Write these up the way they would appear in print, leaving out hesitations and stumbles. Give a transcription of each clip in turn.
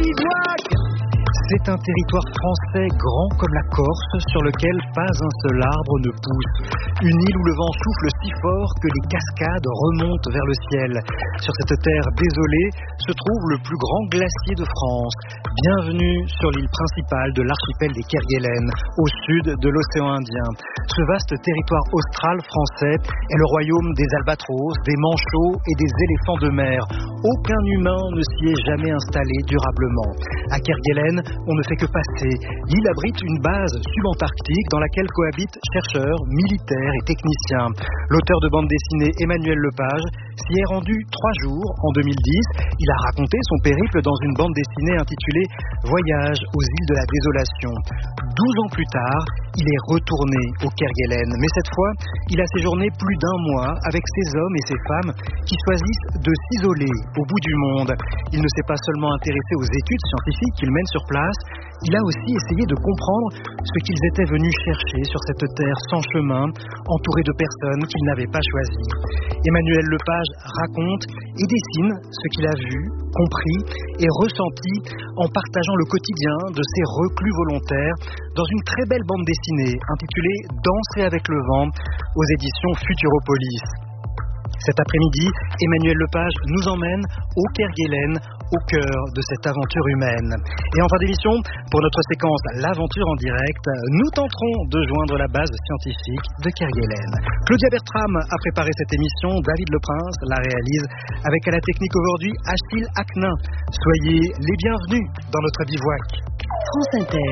bivouac. C'est un territoire français grand comme la Corse, sur lequel pas un seul arbre ne pousse. Une île où le vent souffle si fort que les cascades remontent vers le ciel. Sur cette terre désolée se trouve le plus grand glacier de France. Bienvenue sur l'île principale de l'archipel des Kerguelen, au sud de l'océan Indien. Ce vaste territoire austral français est le royaume des albatros, des manchots et des éléphants de mer. Aucun humain ne s'y est jamais installé durablement. À Kerguelen, on ne fait que passer. L'île abrite une base subantarctique dans laquelle cohabitent chercheurs, militaires et techniciens. L'auteur de bande dessinée Emmanuel Lepage s'y est rendu 3 jours en 2010. Il a raconté son périple dans une bande dessinée intitulée Voyage aux îles de la désolation. 12 ans plus tard, il est retourné au Kerguelen. Mais cette fois, il a séjourné plus d'1 mois avec ces hommes et ces femmes qui choisissent de s'isoler au bout du monde. Il ne s'est pas seulement intéressé aux études scientifiques qu'il mène sur place, il a aussi essayé de comprendre ce qu'ils étaient venus chercher sur cette terre sans chemin, entourée de personnes qu'ils n'avaient pas choisies. Emmanuel Lepage raconte et dessine ce qu'il a vu, compris et ressenti en partageant le quotidien de ces reclus volontaires dans une très belle bande dessinée intitulée Danser avec le vent aux éditions Futuropolis. Cet après-midi, Emmanuel Lepage nous emmène au Kerguelen, au cœur de cette aventure humaine. Et en fin d'émission, pour notre séquence L'aventure en direct, nous tenterons de joindre la base scientifique de Kerguelen. Claudia Bertram a préparé cette émission, David Leprince la réalise, avec à la technique aujourd'hui Achille Aknin. Soyez les bienvenus dans notre bivouac. France Inter.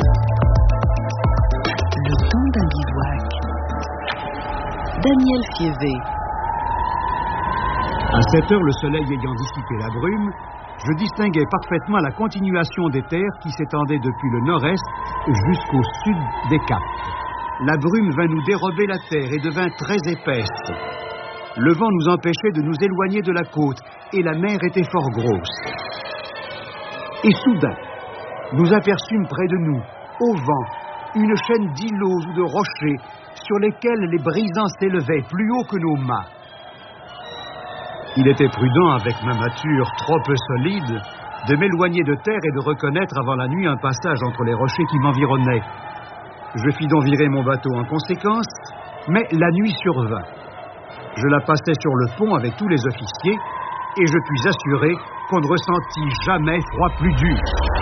Le temps d'un bivouac. Daniel Fievé. À 7 heures, le soleil ayant dissipé la brume, je distinguais parfaitement la continuation des terres qui s'étendaient depuis le nord-est jusqu'au sud des Caps. La brume vint nous dérober la terre et devint très épaisse. Le vent nous empêchait de nous éloigner de la côte et la mer était fort grosse. Et soudain, nous aperçûmes près de nous, au vent, une chaîne d'îlots ou de rochers sur lesquels les brisants s'élevaient plus haut que nos mâts. Il était prudent, avec ma mâture trop peu solide, de m'éloigner de terre et de reconnaître avant la nuit un passage entre les rochers qui m'environnaient. Je fis donc virer mon bateau en conséquence, mais la nuit survint. Je la passai sur le pont avec tous les officiers et je puis assurer qu'on ne ressentit jamais froid plus dur.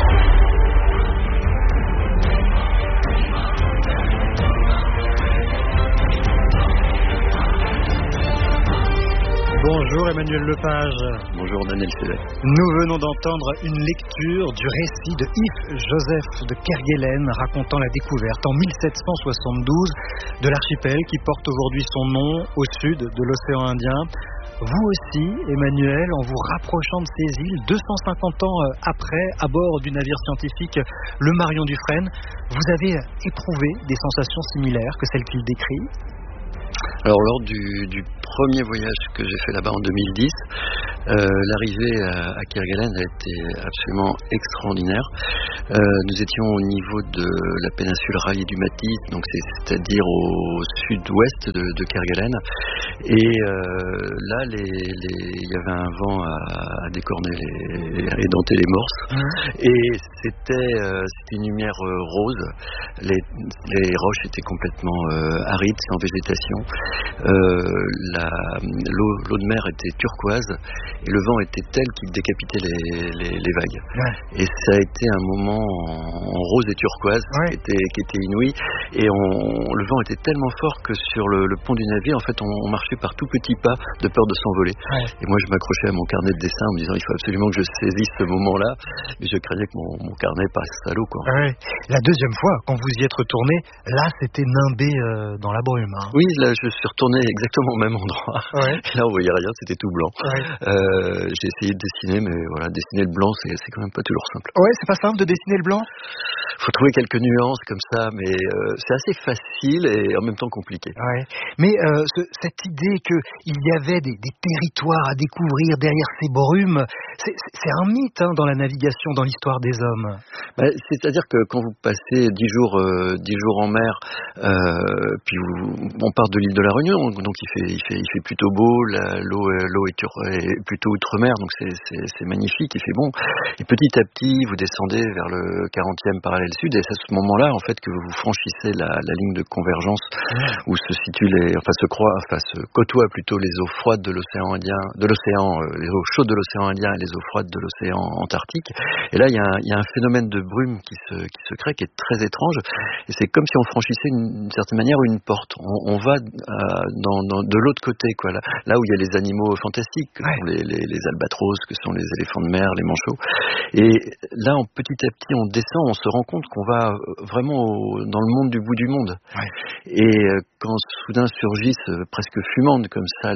Bonjour Emmanuel Lepage. Bonjour Daniel Fievé. Nous venons d'entendre une lecture du récit de Yves Joseph de Kerguelen racontant la découverte en 1772 de l'archipel qui porte aujourd'hui son nom au sud de l'océan Indien. Vous aussi, Emmanuel, en vous rapprochant de ces îles, 250 ans après, à bord du navire scientifique le Marion Dufresne, vous avez éprouvé des sensations similaires que celles qu'il décrit ? Alors lors du premier voyage que j'ai fait là-bas en 2010, l'arrivée à Kerguelen a été absolument extraordinaire. Nous étions au niveau de la péninsule rayée du Matis, donc c'est-à-dire au sud-ouest de Kerguelen. Et là, il y avait un vent à décorner et denter les morses. Et c'était une lumière rose. Les roches étaient complètement arides, sans végétation. L'eau de mer était turquoise et le vent était tel qu'il décapitait les vagues. Ouais. Et ça a été un moment en rose et turquoise qui était inouï. Et le vent était tellement fort que sur le pont du navire, en fait, on marchait par tout petits pas de peur de s'envoler. Ouais. Et moi, je m'accrochais à mon carnet de dessin en me disant il faut absolument que je saisisse ce moment-là. Mais je craignais que mon carnet passe à l'eau, quoi. Ouais. La deuxième fois, quand vous y êtes retourné, là, c'était nimbé dans la brume. Hein. Oui, là, je suis retourné exactement au même endroit. Ouais. Là, on voyait rien, c'était tout blanc. Ouais. J'ai essayé de dessiner, mais voilà, dessiner le blanc, c'est quand même pas toujours simple. Ouais, c'est pas simple de dessiner le blanc ? faut trouver quelques nuances comme ça, mais c'est assez facile et en même temps compliqué. Ouais. Mais cette idée qu'il y avait des territoires à découvrir derrière ces brumes, c'est un mythe dans la navigation, dans l'histoire des hommes. C'est-à-dire que quand vous passez 10 jours en mer, puis on part de l'île de la Réunion, donc il fait plutôt beau, l'eau est plutôt outre-mer, donc c'est magnifique, il fait bon. Et petit à petit, vous descendez vers le 40e parallèle sud, et c'est à ce moment-là, en fait, que vous franchissez la ligne de convergence où se côtoient plutôt les eaux froides de l'océan Indien, les eaux chaudes de l'océan Indien et les eaux froides de l'océan Antarctique. Et là, il y a un phénomène de brume qui se crée, qui est très étrange. Et c'est comme si on franchissait d'une certaine manière une porte. On va de l'autre côté, quoi. Là où il y a les animaux fantastiques, que sont les albatros, que sont les éléphants de mer, les manchots. Et là, petit à petit, on descend, on se rend compte qu'on va vraiment dans le monde du bout du monde. Ouais. Et quand soudain surgissent presque fumantes comme ça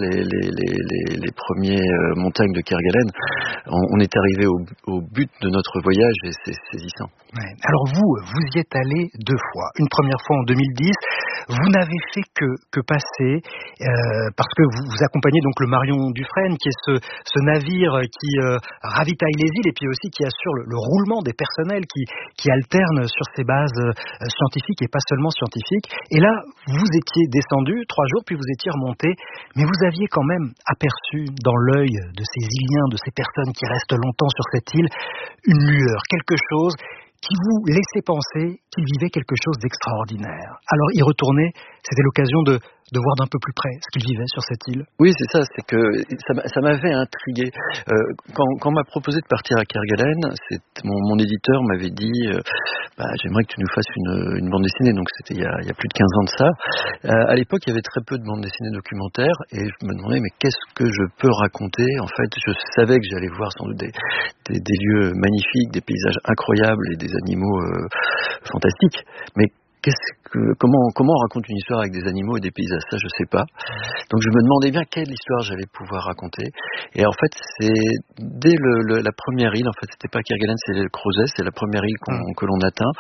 les premières montagnes de Kerguelen, on est arrivé au but de notre voyage et c'est saisissant. Ouais. Alors vous y êtes allé 2 fois. Une première fois en 2010. Vous n'avez fait que passer parce que vous accompagnez donc le Marion Dufresne, qui est ce navire qui ravitaille les îles et puis aussi qui assure le roulement des personnels qui alternent sur ces bases scientifiques et pas seulement scientifiques. Et là, vous étiez descendu 3 jours, puis vous étiez remonté, mais vous aviez quand même aperçu dans l'œil de ces Iliens, de ces personnes qui restent longtemps sur cette île, une lueur, quelque chose qui vous laissait penser qu'ils vivaient quelque chose d'extraordinaire. Alors y retourner, c'était l'occasion de voir d'un peu plus près ce qu'ils vivaient sur cette île. Oui, c'est ça, c'est que ça m'avait intrigué. Quand on m'a proposé de partir à Kerguelen, mon éditeur m'avait dit j'aimerais que tu nous fasses une bande dessinée, donc c'était il y a plus de 15 ans de ça. À l'époque, il y avait très peu de bandes dessinées documentaires, et je me demandais, mais qu'est-ce que je peux raconter? En fait, je savais que j'allais voir sans doute des lieux magnifiques, des paysages incroyables et des animaux fantastiques, mais comment on raconte une histoire avec des animaux et des paysages, ça je sais pas. Donc je me demandais bien quelle histoire j'allais pouvoir raconter. Et en fait, c'est dès la première île, en fait, c'était pas Kerguelen, c'est le Crozet, c'est la première île que l'on atteint.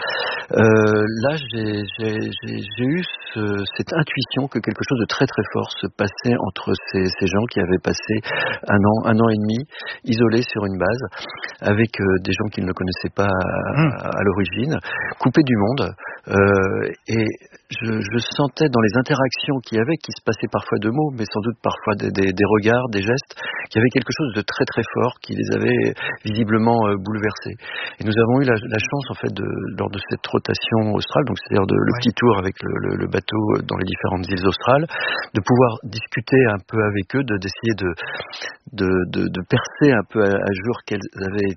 Là, j'ai eu cette intuition que quelque chose de très très fort se passait entre ces gens qui avaient passé un an et demi isolés sur une base avec des gens qu'ils ne connaissaient pas à l'origine, coupés du monde. Et je sentais dans les interactions qu'il y avait, qui se passaient parfois de mots, mais sans doute parfois des regards, des gestes, qu'il y avait quelque chose de très très fort qui les avait visiblement bouleversés. Et nous avons eu la chance, en fait, lors de cette rotation australe, donc c'est-à-dire le petit tour avec le bateau dans les différentes îles australes, de pouvoir discuter un peu avec eux, d'essayer de percer un peu à jour quelle avait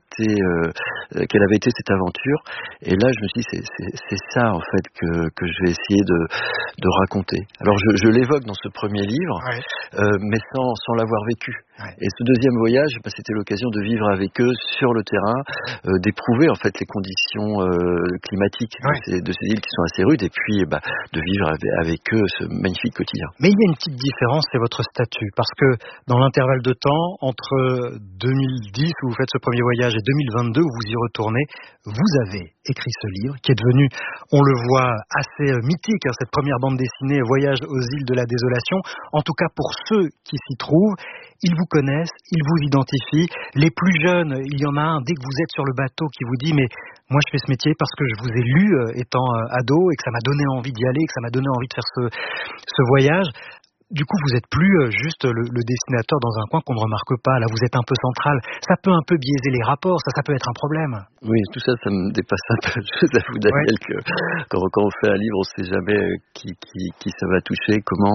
été cette aventure. Et là, je me suis dit, c'est ça, en fait, que je vais essayer de raconter. Alors, je l'évoque dans ce premier livre, mais sans l'avoir vécu. Et ce deuxième voyage, c'était l'occasion de vivre avec eux sur le terrain, d'éprouver, en fait, les conditions climatiques de ces îles qui sont assez rudes, et puis de vivre avec eux ce magnifique quotidien. Mais il y a une petite différence, c'est votre statut, parce que dans l'intervalle de temps, entre 2010, où vous faites ce premier voyage, et 2022, où vous y retournez, vous avez écrit ce livre, qui est devenu, on le voit, assez mythique, cette première bande dessinée, Voyage aux îles de la désolation. En tout cas, pour ceux qui s'y trouvent, ils vous connaissent, ils vous identifient. Les plus jeunes, il y en a un, dès que vous êtes sur le bateau, qui vous dit « mais moi je fais ce métier parce que je vous ai lu étant ado et que ça m'a donné envie d'y aller, que ça m'a donné envie de faire ce voyage ». Du coup, vous n'êtes plus juste le dessinateur dans un coin qu'on ne remarque pas. Là, vous êtes un peu central. Ça peut un peu biaiser les rapports. Ça peut être un problème. Oui, tout ça me dépasse un peu. Je vous avoue, Daniel, que quand on fait un livre, on ne sait jamais qui ça va toucher, comment.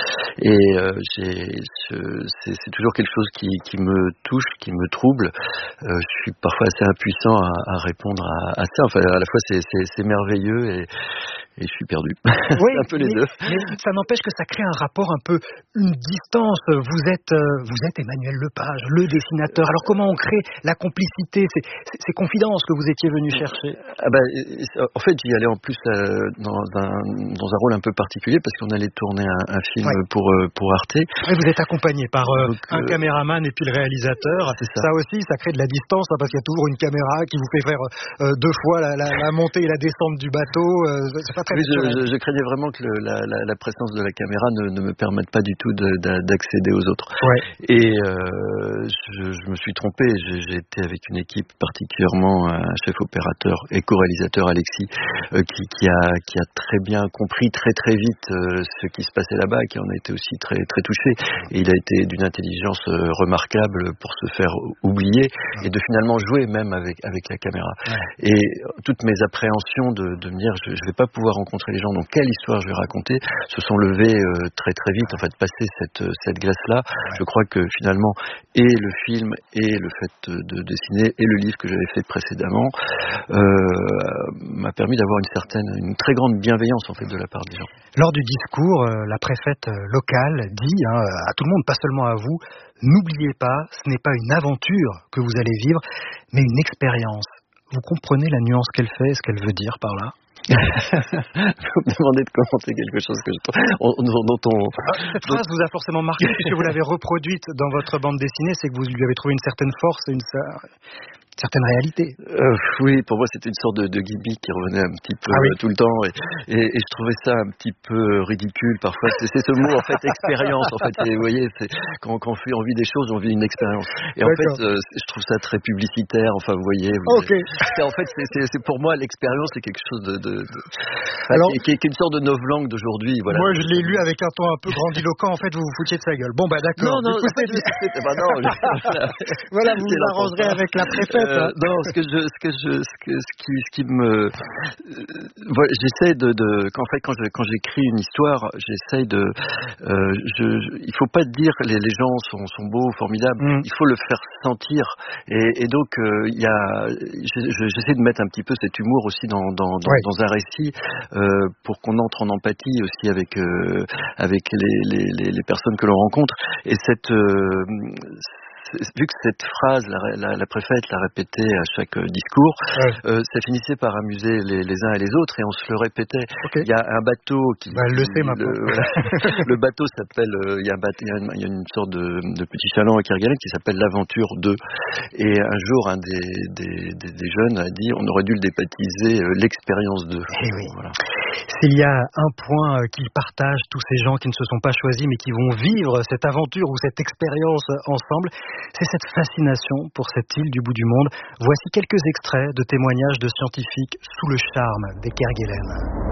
C'est toujours quelque chose qui me touche, qui me trouble. Je suis parfois assez impuissant à répondre à ça. Enfin, à la fois, c'est merveilleux et je suis perdu. Oui, un peu les deux. Mais ça n'empêche que ça crée un rapport un peu une distance. Vous êtes Emmanuel Lepage, le dessinateur. Alors comment on crée la complicité, ces confidences que vous étiez venu chercher? En fait, j'y allais en plus dans un rôle un peu particulier parce qu'on allait tourner un film pour Arte. Et vous êtes accompagné par un caméraman et puis le réalisateur. Ça aussi, ça crée de la distance parce qu'il y a toujours une caméra qui vous fait faire 2 fois la montée et la descente du bateau. C'est pas très je craignais vraiment que la présence de la caméra ne me permette pas du tout d'accéder aux autres. Et je me suis trompé. J'ai été avec une équipe, particulièrement un chef opérateur et co-réalisateur Alexis, qui a très bien compris très très vite ce qui se passait là-bas, qui en a été aussi très très touché. Et il a été d'une intelligence remarquable pour se faire oublier et de finalement jouer même avec la caméra. Et toutes mes appréhensions de me dire je vais pas pouvoir rencontrer les gens, donc quelle histoire je vais raconter, se sont levées très très vite. En fait, passé cette glace-là, je crois que finalement et le film et le fait de dessiner et le livre que j'avais fait précédemment m'a permis d'avoir une très grande bienveillance en fait de la part des gens. Lors du discours, la préfète locale dit à tout le monde, pas seulement à vous, n'oubliez pas, ce n'est pas une aventure que vous allez vivre, mais une expérience. Vous comprenez la nuance qu'elle fait, ce qu'elle veut dire par là? Vous me demandez de commenter quelque chose Cette phrase vous a forcément marqué puisque vous l'avez reproduite dans votre bande dessinée, c'est que vous lui avez trouvé une certaine force et une certaine réalité. Oui, pour moi c'était une sorte de gimmick qui revenait un petit peu tout le temps et je trouvais ça un petit peu ridicule parfois. C'est ce mot en fait, expérience en fait. Et, vous voyez, quand on vit des choses, on vit une expérience. Et en fait, je trouve ça très publicitaire. Enfin, vous voyez. En fait, c'est pour moi l'expérience, c'est quelque chose qui est une sorte de novlangue d'aujourd'hui. Voilà. Moi, je l'ai lu avec un ton un peu grandiloquent. En fait, vous vous foutiez de sa gueule. Bon, d'accord. Non. Voilà, vous vous arrangerez avec la préfète. Non, j'essaie qu'en fait quand j'écris une histoire, j'essaie il faut pas dire les gens sont beaux, formidables, il faut le faire sentir et donc j'essaie de mettre un petit peu cet humour aussi dans un récit pour qu'on entre en empathie aussi avec les personnes que l'on rencontre et vu que cette phrase, la préfète l'a répétée à chaque discours, ça finissait par amuser les uns et les autres et on se le répétait. Il y a un bateau qui... elle le sait maintenant. Le bateau s'appelle... Il y a une sorte de petit chaland à Kerguelen qui s'appelle l'Aventure 2. Et un jour, un des jeunes a dit on aurait dû le débaptiser l'Expérience 2. Voilà. S'il y a un point qu'ils partagent, tous ces gens qui ne se sont pas choisis mais qui vont vivre cette aventure ou cette expérience ensemble, c'est cette fascination pour cette île du bout du monde. Voici quelques extraits de témoignages de scientifiques sous le charme des Kerguelen.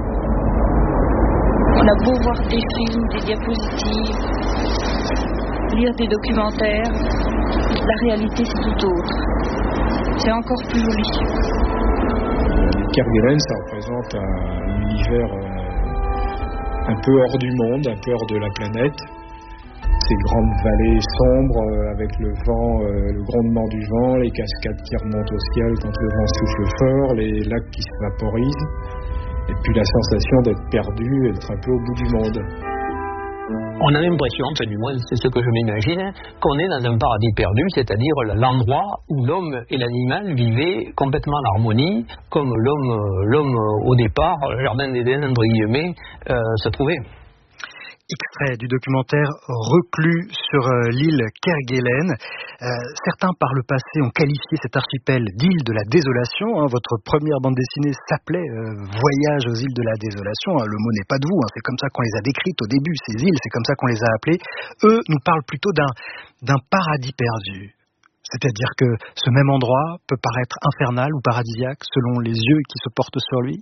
On a beau voir des films, des diapositives, lire des documentaires, la réalité c'est tout autre. C'est encore plus joli. Kerguelen, ça représente un univers un peu hors du monde, un peu hors de la planète. Ces grandes vallées sombres avec le vent, le grondement du vent, les cascades qui remontent au ciel quand le vent souffle fort, les lacs qui se vaporisent, et puis la sensation d'être perdu et d'être un peu au bout du monde. On a l'impression, enfin du moins c'est ce que je m'imagine, qu'on est dans un paradis perdu, c'est-à-dire l'endroit où l'homme et l'animal vivaient complètement en harmonie, comme l'homme au départ, le jardin d'Éden entre guillemets, se trouvait. Extrait du documentaire Reclus sur l'île Kerguelen. Certains par le passé ont qualifié cet archipel d'île de la désolation. Votre première bande dessinée s'appelait Voyage aux îles de la désolation. Le mot n'est pas de vous, c'est comme ça qu'on les a décrites au début, ces îles, c'est comme ça qu'on les a appelées. Eux nous parlent plutôt d'un paradis perdu. C'est-à-dire que ce même endroit peut paraître infernal ou paradisiaque selon les yeux qui se portent sur lui.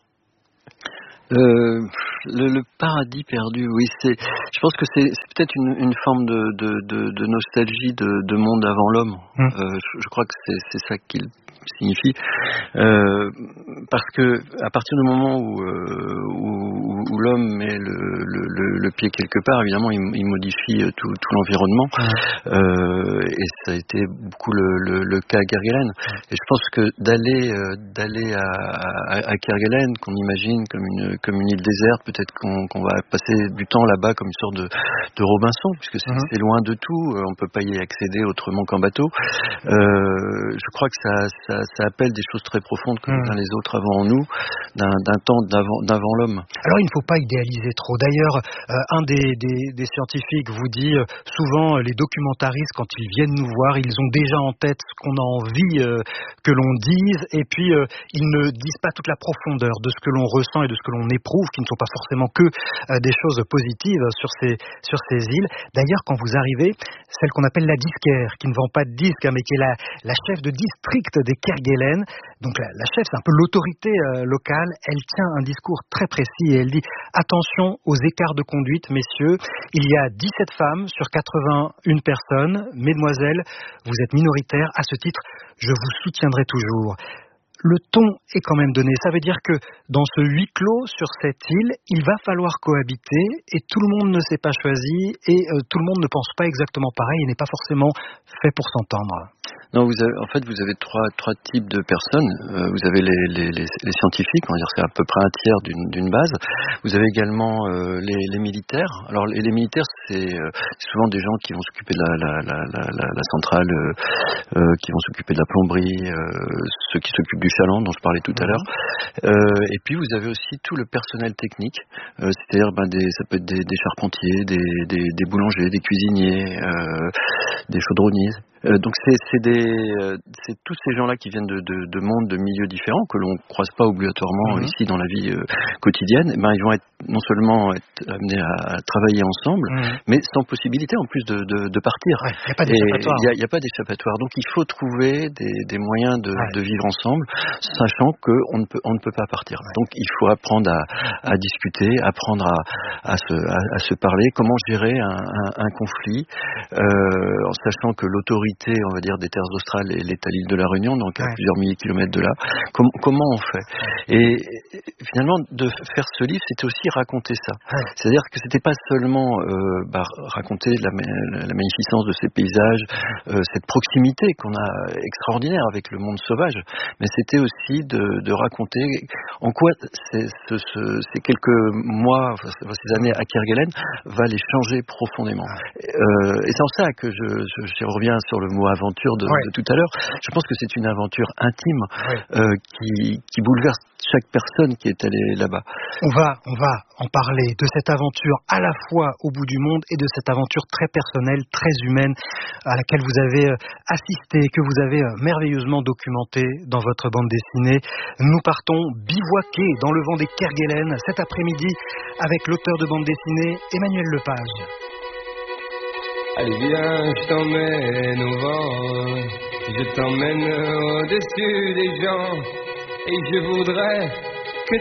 Le paradis perdu, oui, je pense que c'est peut-être une forme de nostalgie de monde avant l'homme. Je crois que c'est ça qu'il signifie, parce que à partir du moment où où l'homme met le pied quelque part, évidemment, il modifie tout l'environnement. Et ça a été beaucoup le cas à Kerguelen. Et je pense que d'aller à Kerguelen, qu'on imagine comme une île déserte, peut-être qu'on va passer du temps là-bas comme une sorte de Robinson, puisque c'est loin de tout, on peut pas y accéder autrement qu'en bateau. Je crois que ça appelle des choses très profondes que les autres avant nous, d'un temps d'avant l'homme. Alors il ne faut pas idéaliser trop. D'ailleurs, un des scientifiques vous dit souvent, les documentaristes, quand ils viennent nous voir, ils ont déjà en tête ce qu'on a envie que l'on dise, et puis ils ne disent pas toute la profondeur de ce que l'on ressent et de ce que l'on éprouve, qui ne sont pas forcément que des choses positives sur ces îles. D'ailleurs, quand vous arrivez, celle qu'on appelle la disquaire, qui ne vend pas de disques, mais qui est la chef de district des Kerguelen, donc la chef, c'est un peu l'autorité locale, elle tient un discours très précis et elle dit « Attention aux écarts de conduite, messieurs, il y a 17 femmes sur 81 personnes, mesdemoiselles, vous êtes minoritaires, à ce titre, je vous soutiendrai toujours ». Le ton est quand même donné. Ça veut dire que dans ce huis clos sur cette île, il va falloir cohabiter et tout le monde ne s'est pas choisi et tout le monde ne pense pas exactement pareil et n'est pas forcément fait pour s'entendre. Non, vous avez trois types de personnes. Vous avez les scientifiques, on va dire c'est à peu près un tiers d'une base. Vous avez également les militaires. Alors les militaires, c'est souvent des gens qui vont s'occuper de la centrale, qui vont s'occuper de la plomberie, ceux qui s'occupent du chaland dont je parlais tout à l'heure. Et puis vous avez aussi tout le personnel technique, c'est-à-dire ça peut être des charpentiers, des boulangers, des cuisiniers, des chaudronniers. Donc c'est tous ces gens-là qui viennent de mondes, de milieux différents que l'on croise pas obligatoirement ici dans la vie quotidienne. Ils vont non seulement être amenés à travailler ensemble, mais sans possibilité en plus de partir. Il n'y a pas d'échappatoire. Il n'y a pas d'échappatoire. Donc il faut trouver des moyens de vivre ensemble, sachant qu'on ne peut pas partir. Donc il faut apprendre à discuter, apprendre à se parler, comment gérer un conflit, en sachant que l'autorité, on va dire, des terres australes est à l'île de la Réunion, donc à plusieurs milliers de kilomètres de là. Comment on fait? Et finalement, de faire ce livre, c'était aussi raconter ça. C'est-à-dire que c'était pas seulement raconter la magnificence de ces paysages, cette proximité qu'on a extraordinaire avec le monde sauvage, mais c'était aussi de raconter en quoi ces quelques mois, ces années à Kerguelen, va les changer profondément. Et c'est en ça que je reviens sur le mot aventure de tout à l'heure. Je pense que c'est une aventure intime qui bouleverse chaque personne qui est allée là-bas. On va en parler de cette aventure à la fois au bout du monde et de cette aventure très personnelle, très humaine à laquelle vous avez assisté, que vous avez merveilleusement documentée dans votre bande dessinée. Nous partons bivouaquer dans le vent des Kerguelen cet après-midi avec l'auteur de bande dessinée Emmanuel Lepage. Allez viens, je t'emmène au vent, je t'emmène au-dessus des gens, et je voudrais